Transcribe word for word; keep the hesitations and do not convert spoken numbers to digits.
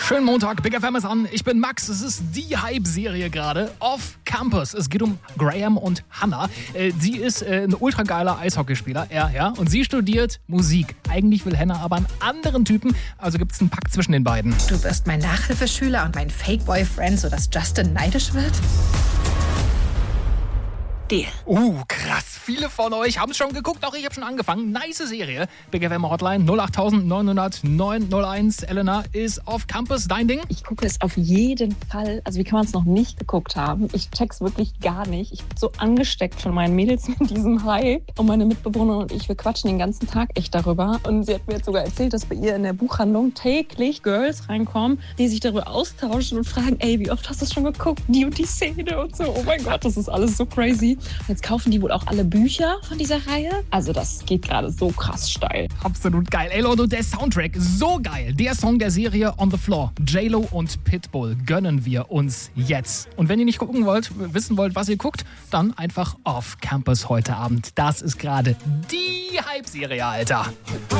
Schönen Montag, Big F M ist an. Ich bin Max. Es ist die Hype-Serie gerade Off Campus. Es geht um Graham und Hannah. Äh, sie ist äh, ein ultra geiler Eishockeyspieler, er, ja. Und sie studiert Musik. Eigentlich will Hannah aber einen anderen Typen. Also gibt es einen Pakt zwischen den beiden. Du wirst mein Nachhilfeschüler und mein Fake-Boyfriend, sodass Justin neidisch wird? Deal. Uh, krass. Viele von euch haben es schon geguckt. Auch ich habe schon angefangen. Nice Serie. Big F M Hotline null acht neun null null neun null eins. Elena ist Off Campus. Dein Ding? Ich gucke es auf jeden Fall. Also wie kann man es noch nicht geguckt haben? Ich check's wirklich gar nicht. Ich bin so angesteckt von meinen Mädels mit diesem Hype. Und meine Mitbewohnerin und ich, wir quatschen den ganzen Tag echt darüber. Und sie hat mir jetzt sogar erzählt, dass bei ihr in der Buchhandlung täglich Girls reinkommen, die sich darüber austauschen und fragen, ey, wie oft hast du es schon geguckt? Die und die Szene und so. Oh mein Gott, das ist alles so crazy. Jetzt kaufen die wohl auch alle Bücher von dieser Reihe. Also das geht gerade so krass steil. Absolut geil. Ey Leute, der Soundtrack, so geil. Der Song der Serie On the Floor. J-Lo und Pitbull gönnen wir uns jetzt. Und wenn ihr nicht gucken wollt, wissen wollt, was ihr guckt, dann einfach Off Campus heute Abend. Das ist gerade die Hype-Serie, Alter.